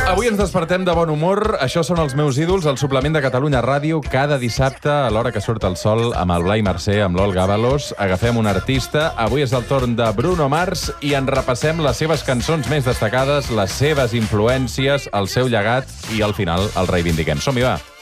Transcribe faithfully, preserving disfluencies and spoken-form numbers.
Avui ens despertem de bon humor. Això són els meus ídols, el suplement de Catalunya Ràdio, cada dissabte a l'hora que surt el sol, amb el Blai Mercè, amb l'Olga Ábalos. Agafem un artista. Avui és el torn de Bruno Mars i en repassem les seves cançons més destacades, les seves influències, el seu llegat i, al final, el reivindiquem. Som-hi, va!